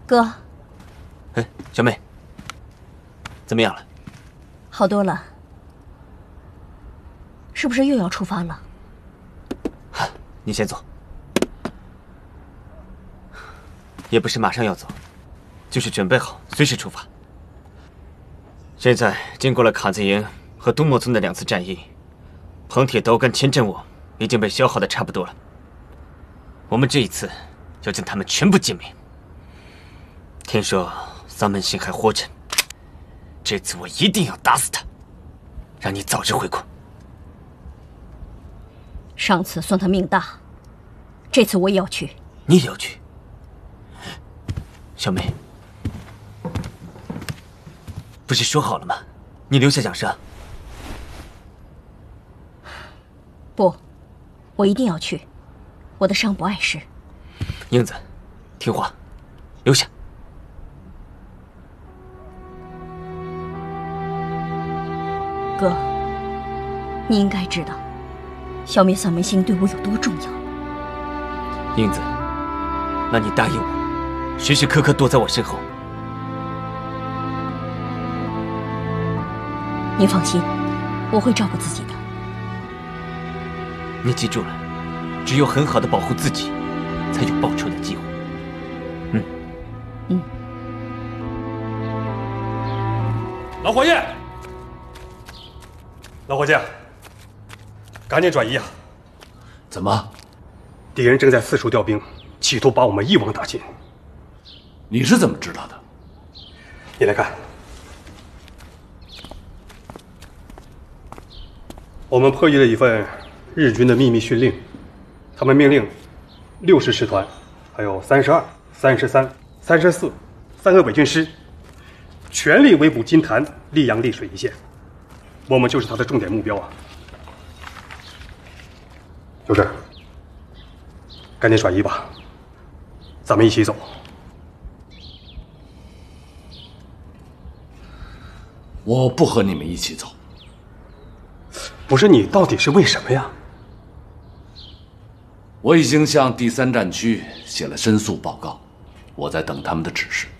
哥， 哎，小妹，怎么样了？ 好多了。是不是又要出发了？ 你先走。也不是马上要走，就是准备好随时出发。现在经过了卡子营和东莫村的2次战役，彭铁斗跟钱振武已经被消耗的差不多了。我们这一次要将他们全部歼灭。听说桑门星还活着，这次我一定要打死他，让你早日回国。 上次算他命大，这次我也要去。 你也要去？小妹，不是说好了吗？你留下养伤。 不，我一定要去。我的伤不碍事。 英子，听话，留下。 哥，你应该知道，消灭丧门星对我有多重要。 英子，那你答应我，时时刻刻躲在我身后。 你放心，我会照顾自己的。 你记住了，只有很好的保护自己，才有报仇的机会。 老伙计，老伙计，赶紧转移啊！ 怎么？ 敌人正在四处调兵，企图把我们一网打尽。 你是怎么知道的？ 你来看，我们破译了一份日军的秘密训令，他们命令60师团，还有32、33、34、3个伪军师，全力围捕金坛、溧阳、溧水一线。我们就是他的重点目标啊！就这，赶紧转移吧，咱们一起走。 我不和你们一起走。 不是你，到底是为什么呀？ 我已经向第3战区写了申诉报告，我在等他们的指示。